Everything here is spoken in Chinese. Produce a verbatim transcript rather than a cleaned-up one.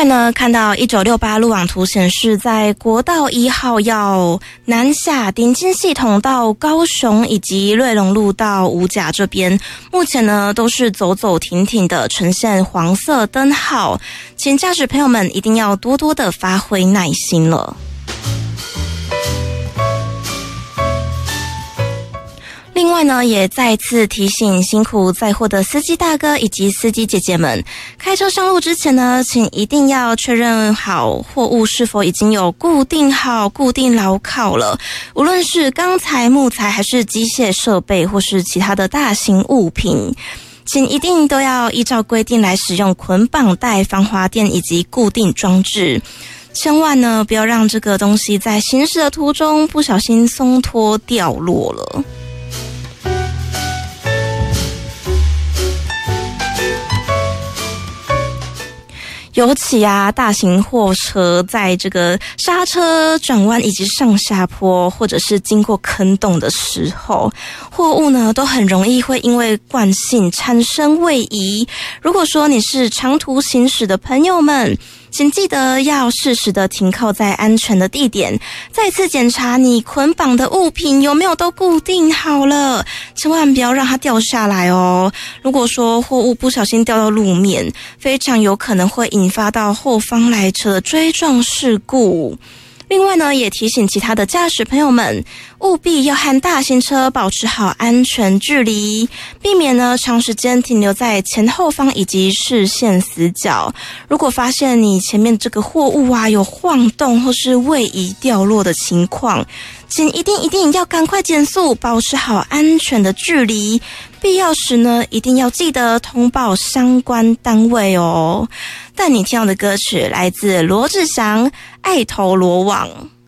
外呢，看到一九六八路网图显示，在国道一号要南下顶金系统到高雄以及瑞隆路到五甲这边，目前呢都是走走停停的，呈现黄色灯号，请驾驶朋友们一定要多多的发挥耐心了。另外呢，也再次提醒辛苦载货的司机大哥以及司机姐姐们，开车上路之前呢，请一定要确认好货物是否已经有固定好、固定牢靠了。无论是钢材、木材，还是机械设备，或是其他的大型物品，请一定都要依照规定来使用捆绑带、防滑垫以及固定装置。千万呢，不要让这个东西在行驶的途中不小心松脱掉落了。尤其啊，大型货车在这个刹车、转弯以及上下坡，或者是经过坑洞的时候，货物呢都很容易会因为惯性产生位移。如果说你是长途行驶的朋友们，请记得要适时的停靠在安全的地点，再次检查你捆绑的物品有没有都固定好了，千万不要让它掉下来哦。如果说货物不小心掉到路面，非常有可能会引发到后方来车的追撞事故。另外呢，也提醒其他的驾驶朋友们，务必要和大型车保持好安全距离，避免呢长时间停留在前后方以及视线死角。如果发现你前面这个货物啊有晃动或是位移掉落的情况，请一定一定要赶快减速，保持好安全的距离。必要时呢，一定要记得通报相关单位哦。带你听到的歌曲来自罗志祥《爱投罗网》。